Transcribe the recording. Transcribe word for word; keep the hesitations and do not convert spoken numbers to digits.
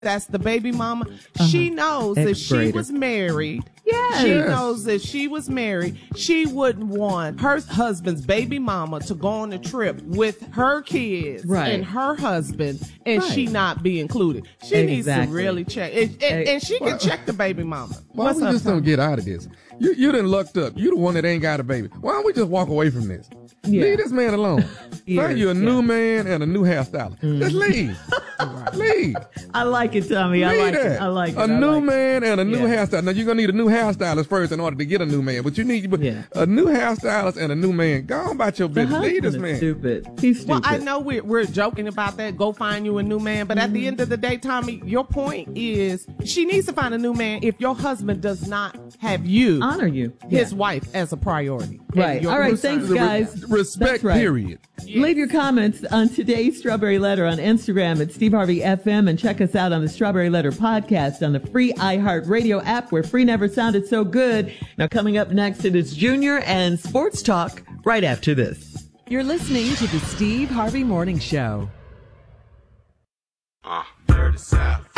that's the baby mama. Uh-huh. She knows that she was married. Yes. She knows that she was married. She wouldn't want her husband's baby mama to go on a trip with her kids right. and her husband and right. she not be included. She exactly. needs to really check. And, and, and she well, can check the baby mama. Why What's we up, just Tom? don't get out of this? You you done lucked up. You the one that ain't got a baby. Why don't we just walk away from this? Yeah. Leave this man alone. Years, Find you a yeah. new man and a new hairstylist. Mm. Just leave. Leave. I like it, Tommy. I leave like that. it. I like it. A I new like man and a new yeah. hairstylist. Now, you're going to need a new hairstylist first in order to get a new man. But you need yeah. a new hairstylist and a new man. Go on about your business. Leave this man. Stupid. He's stupid. Well, I know we're, we're joking about that. Go find you a new man. But mm-hmm. at the end of the day, Tommy, your point is she needs to find a new man if your husband does not have you. Honor you. His yeah. wife as a priority. Right. All right. Thanks, guys. Respect, right. period. Yes. Leave your comments on today's Strawberry Letter on Instagram at Steve Harvey F M and check us out on the Strawberry Letter podcast on the free iHeartRadio app where free never sounded so good. Now coming up next, it is Junior and Sports Talk right after this. You're listening to the Steve Harvey Morning Show. Uh, dirty South.